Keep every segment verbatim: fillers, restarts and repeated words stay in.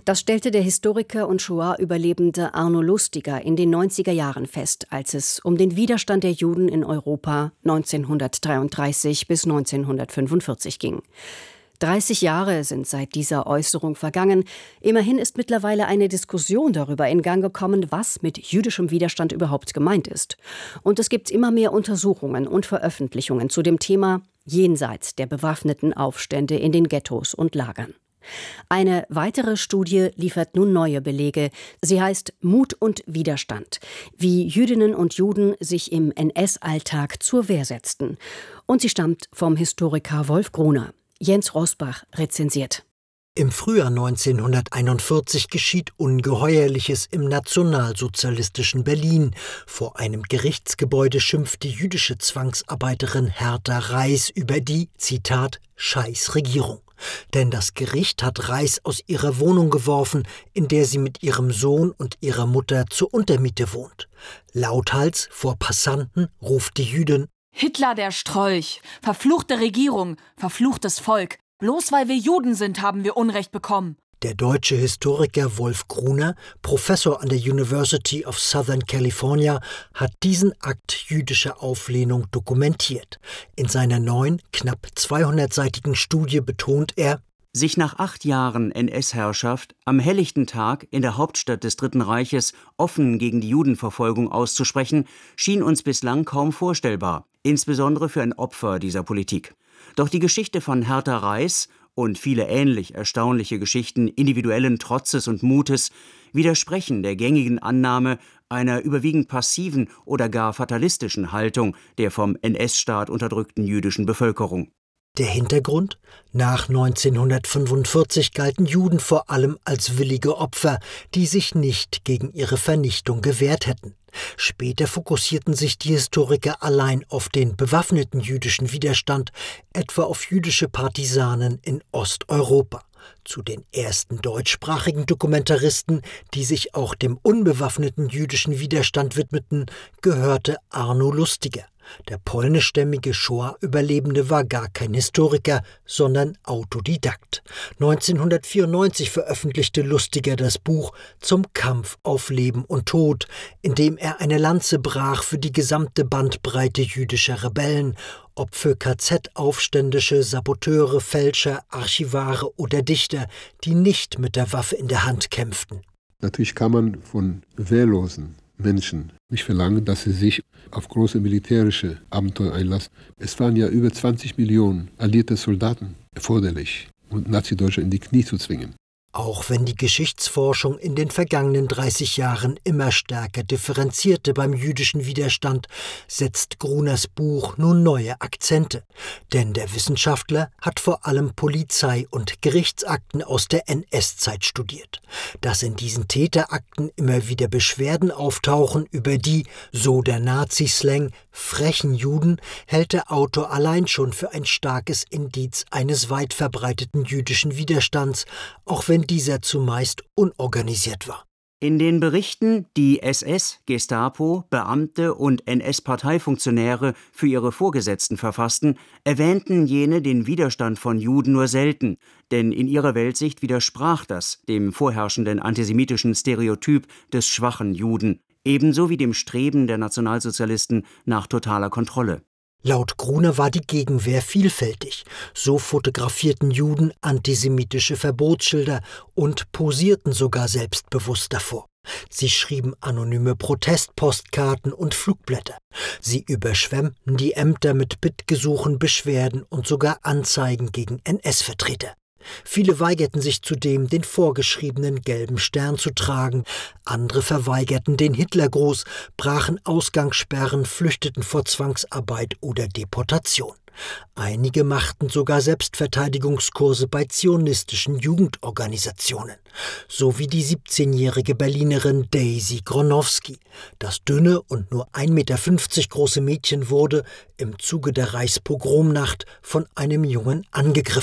Das stellte der Historiker und Shoah-Überlebende Arno Lustiger in den neunziger Jahren fest, als es um den Widerstand der Juden in Europa neunzehnhundertdreiunddreißig bis neunzehnhundertfünfundvierzig ging. dreißig Jahre sind seit dieser Äußerung vergangen. Immerhin ist mittlerweile eine Diskussion darüber in Gang gekommen, was mit jüdischem Widerstand überhaupt gemeint ist. Und es gibt immer mehr Untersuchungen und Veröffentlichungen zu dem Thema jenseits der bewaffneten Aufstände in den Ghettos und Lagern. Eine weitere Studie liefert nun neue Belege. Sie heißt Mut und Widerstand, wie Jüdinnen und Juden sich im N S-Alltag zur Wehr setzten. Und sie stammt vom Historiker Wolf Gruner. Jens Rosbach rezensiert. Im Frühjahr neunzehnhunderteinundvierzig geschieht Ungeheuerliches im nationalsozialistischen Berlin. Vor einem Gerichtsgebäude schimpft die jüdische Zwangsarbeiterin Hertha Reis über die, Zitat, Scheißregierung. Denn das Gericht hat Reis aus ihrer Wohnung geworfen, in der sie mit ihrem Sohn und ihrer Mutter zur Untermiete wohnt. Lauthals vor Passanten ruft die Jüdin: Hitler der Strolch, verfluchte Regierung, verfluchtes Volk. Bloß weil wir Juden sind, haben wir Unrecht bekommen. Der deutsche Historiker Wolf Gruner, Professor an der University of Southern California, hat diesen Akt jüdischer Auflehnung dokumentiert. In seiner neuen, knapp zweihundertseitigen Studie betont er: Sich nach acht Jahren N S-Herrschaft am helllichten Tag in der Hauptstadt des Dritten Reiches offen gegen die Judenverfolgung auszusprechen, schien uns bislang kaum vorstellbar, insbesondere für ein Opfer dieser Politik. Doch die Geschichte von Hertha Reis und viele ähnlich erstaunliche Geschichten individuellen Trotzes und Mutes widersprechen der gängigen Annahme einer überwiegend passiven oder gar fatalistischen Haltung der vom N S-Staat unterdrückten jüdischen Bevölkerung. Der Hintergrund? Nach neunzehnhundertfünfundvierzig galten Juden vor allem als willige Opfer, die sich nicht gegen ihre Vernichtung gewehrt hätten. Später fokussierten sich die Historiker allein auf den bewaffneten jüdischen Widerstand, etwa auf jüdische Partisanen in Osteuropa. Zu den ersten deutschsprachigen Dokumentaristen, die sich auch dem unbewaffneten jüdischen Widerstand widmeten, gehörte Arno Lustiger. Der polnischstämmige Shoah-Überlebende war gar kein Historiker, sondern Autodidakt. neunzehnhundertvierundneunzig veröffentlichte Lustiger das Buch Zum Kampf auf Leben und Tod, in dem er eine Lanze brach für die gesamte Bandbreite jüdischer Rebellen, ob für K Z-Aufständische, Saboteure, Fälscher, Archivare oder Dichter, die nicht mit der Waffe in der Hand kämpften. Natürlich kann man von wehrlosen Menschen nicht verlangen, dass sie sich auf große militärische Abenteuer einlassen. Es waren ja über zwanzig Millionen alliierte Soldaten erforderlich, um Nazi-Deutschland in die Knie zu zwingen. Auch wenn die Geschichtsforschung in den vergangenen dreißig Jahren immer stärker differenzierte beim jüdischen Widerstand, setzt Gruners Buch nun neue Akzente. Denn der Wissenschaftler hat vor allem Polizei- und Gerichtsakten aus der N S-Zeit studiert. Dass in diesen Täterakten immer wieder Beschwerden auftauchen über die, so der Nazi-Slang, frechen Juden, hält der Autor allein schon für ein starkes Indiz eines weit verbreiteten jüdischen Widerstands, auch wenn dieser zumeist unorganisiert war. In den Berichten, die S S, Gestapo, Beamte und N S-Parteifunktionäre für ihre Vorgesetzten verfassten, erwähnten jene den Widerstand von Juden nur selten, denn in ihrer Weltsicht widersprach das dem vorherrschenden antisemitischen Stereotyp des schwachen Juden, ebenso wie dem Streben der Nationalsozialisten nach totaler Kontrolle. Laut Gruner war die Gegenwehr vielfältig. So fotografierten Juden antisemitische Verbotsschilder und posierten sogar selbstbewusst davor. Sie schrieben anonyme Protestpostkarten und Flugblätter. Sie überschwemmten die Ämter mit Bittgesuchen, Beschwerden und sogar Anzeigen gegen N S-Vertreter. Viele weigerten sich zudem, den vorgeschriebenen gelben Stern zu tragen. Andere verweigerten den Hitlergruß, brachen Ausgangssperren, flüchteten vor Zwangsarbeit oder Deportation. Einige machten sogar Selbstverteidigungskurse bei zionistischen Jugendorganisationen. So wie die siebzehnjährige Berlinerin Daisy Gronowski. Das dünne und nur ein Meter fünfzig große Mädchen wurde im Zuge der Reichspogromnacht von einem Jungen angegriffen.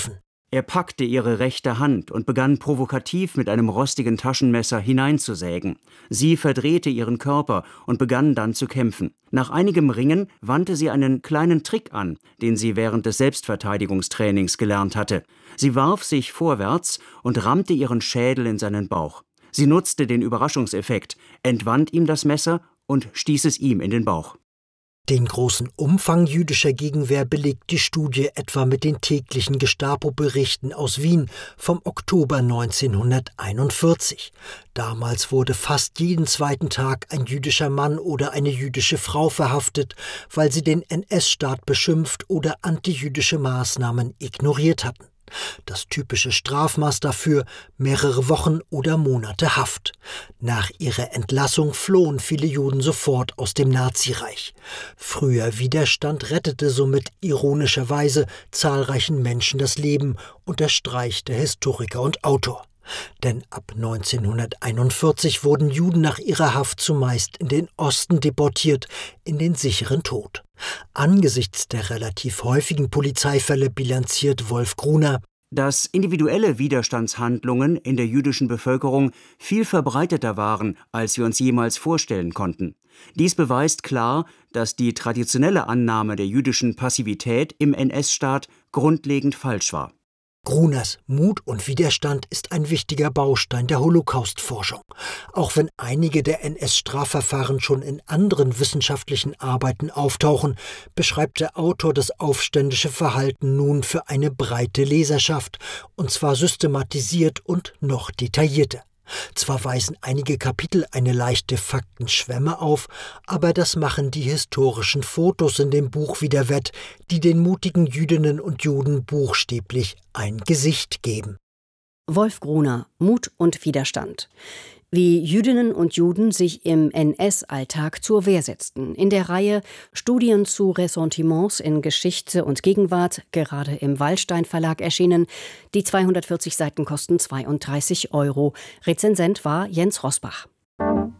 Er packte ihre rechte Hand und begann provokativ mit einem rostigen Taschenmesser hineinzusägen. Sie verdrehte ihren Körper und begann dann zu kämpfen. Nach einigem Ringen wandte sie einen kleinen Trick an, den sie während des Selbstverteidigungstrainings gelernt hatte. Sie warf sich vorwärts und rammte ihren Schädel in seinen Bauch. Sie nutzte den Überraschungseffekt, entwand ihm das Messer und stieß es ihm in den Bauch. Den großen Umfang jüdischer Gegenwehr belegt die Studie etwa mit den täglichen Gestapo-Berichten aus Wien vom Oktober neunzehnhunderteinundvierzig. Damals wurde fast jeden zweiten Tag ein jüdischer Mann oder eine jüdische Frau verhaftet, weil sie den N S-Staat beschimpft oder antijüdische Maßnahmen ignoriert hatten. Das typische Strafmaß dafür: mehrere Wochen oder Monate Haft. Nach ihrer Entlassung flohen viele Juden sofort aus dem Nazireich. Früher Widerstand rettete somit ironischerweise zahlreichen Menschen das Leben, unterstreicht der Historiker und Autor. Denn ab neunzehnhunderteinundvierzig wurden Juden nach ihrer Haft zumeist in den Osten deportiert, in den sicheren Tod. Angesichts der relativ häufigen Polizeifälle bilanziert Wolf Gruner: Dass individuelle Widerstandshandlungen in der jüdischen Bevölkerung viel verbreiteter waren, als wir uns jemals vorstellen konnten. Dies beweist klar, dass die traditionelle Annahme der jüdischen Passivität im N S-Staat grundlegend falsch war. Gruners Mut und Widerstand ist ein wichtiger Baustein der Holocaust-Forschung. Auch wenn einige der N S-Strafverfahren schon in anderen wissenschaftlichen Arbeiten auftauchen, beschreibt der Autor das aufständische Verhalten nun für eine breite Leserschaft, und zwar systematisiert und noch detaillierter. Zwar weisen einige Kapitel eine leichte Faktenschwemme auf, aber das machen die historischen Fotos in dem Buch wieder wett, die den mutigen Jüdinnen und Juden buchstäblich ein Gesicht geben. Wolf Gruner, Mut und Widerstand. Wie Jüdinnen und Juden sich im N S-Alltag zur Wehr setzten. In der Reihe Studien zu Ressentiments in Geschichte und Gegenwart, gerade im Wallstein Verlag erschienen. Die zweihundertvierzig Seiten kosten zweiunddreißig Euro. Rezensent war Jens Rosbach.